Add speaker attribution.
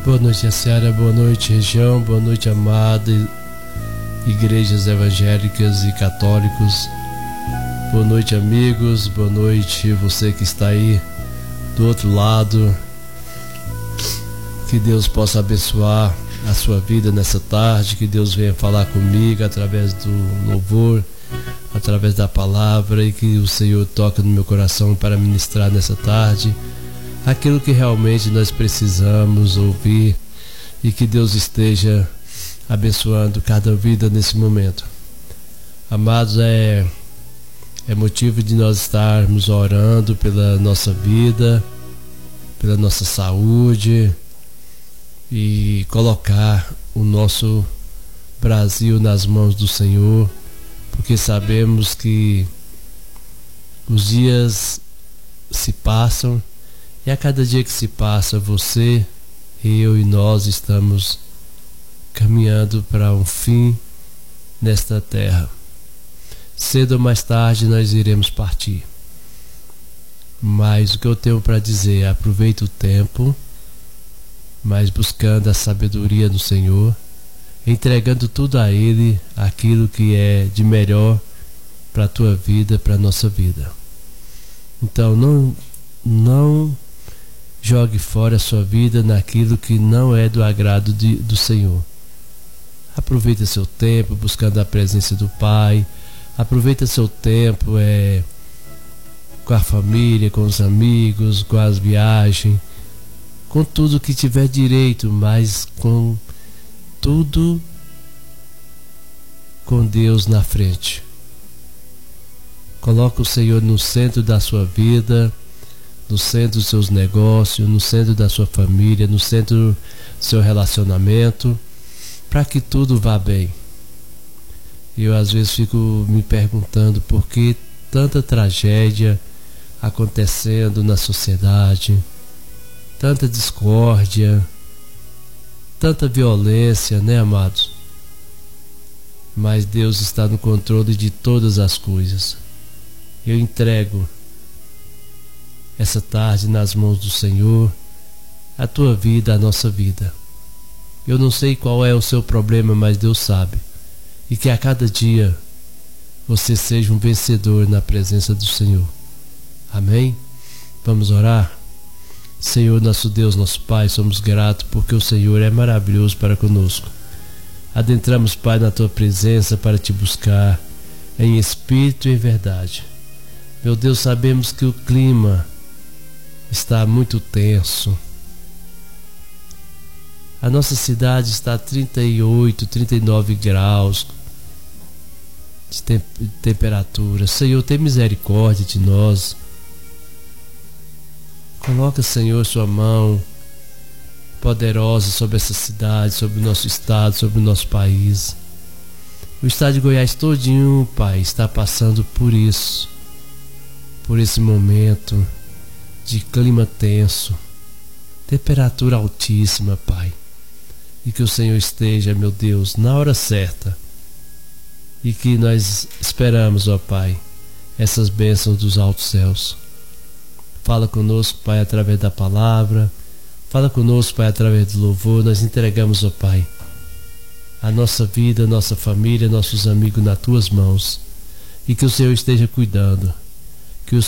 Speaker 1: Boa noite, Seara, boa noite, região, boa noite, amada igrejas evangélicas e católicos. Boa noite, amigos, boa noite você que está aí do outro lado. Que Deus possa abençoar a sua vida nessa tarde, que Deus venha falar comigo através do louvor, através da palavra, e que o Senhor toque no meu coração para ministrar nessa tarde aquilo que realmente nós precisamos ouvir, e que Deus esteja abençoando cada vida nesse momento. Amados, é motivo de nós estarmos orando pela nossa vida, pela nossa saúde, e colocar o nosso Brasil nas mãos do Senhor, porque sabemos que os dias se passam, e a cada dia que se passa, você, eu e nós estamos caminhando para um fim nesta terra. Cedo ou mais tarde nós iremos partir, mas o que eu tenho para dizer é: aproveite o tempo, mas buscando a sabedoria do Senhor, entregando tudo a Ele, aquilo que é de melhor para a tua vida, para a nossa vida. Então não jogue fora a sua vida naquilo que não é do agrado do Senhor. Aproveite seu tempo buscando a presença do Pai. Aproveite seu tempo com a família, com os amigos, com as viagens, com tudo que tiver direito, mas com tudo com Deus na frente. Coloque o Senhor no centro da sua vida, no centro dos seus negócios, no centro da sua família, no centro do seu relacionamento, para que tudo vá bem. Eu às vezes fico me perguntando por que tanta tragédia acontecendo na sociedade, tanta discórdia, tanta violência, né, amados? Mas Deus está no controle de todas as coisas. Eu entrego essa tarde nas mãos do Senhor, a tua vida, a nossa vida. Eu não sei qual é o seu problema, mas Deus sabe. E que a cada dia você seja um vencedor na presença do Senhor. Amém? Vamos orar? Senhor, nosso Deus, nosso Pai, somos gratos porque o Senhor é maravilhoso para conosco. Adentramos, Pai, na tua presença para te buscar em espírito e em verdade. Meu Deus, sabemos que o clima está muito tenso. A nossa cidade está a 38, 39 graus de temperatura. Senhor, tem misericórdia de nós. Coloca, Senhor, sua mão poderosa sobre essa cidade, sobre o nosso estado, sobre o nosso país. O estado de Goiás todinho, Pai, está passando por isso, por esse momento de clima tenso, temperatura altíssima, Pai. E que o Senhor esteja, meu Deus, na hora certa, e que nós esperamos, ó Pai, essas bênçãos dos altos céus. Fala conosco, Pai, através da palavra. Fala conosco, Pai, através do louvor. Nós entregamos, ó Pai, a nossa vida, a nossa família, nossos amigos nas tuas mãos, e que o Senhor esteja cuidando.